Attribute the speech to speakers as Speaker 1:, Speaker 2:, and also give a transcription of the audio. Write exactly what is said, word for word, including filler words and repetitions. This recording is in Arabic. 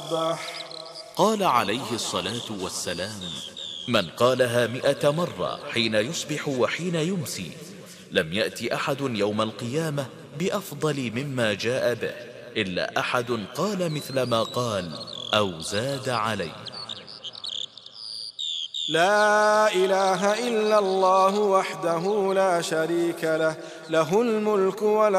Speaker 1: أصبح.
Speaker 2: قال عليه الصلاة والسلام: من قالها مئة مرة حين يصبح وحين يمسي لم يأتي أحد يوم القيامة بأفضل مما جاء به إلا أحد قال مثل ما قال أو زاد عليه.
Speaker 1: لا إله إلا الله وحده لا شريك له، له الملك وله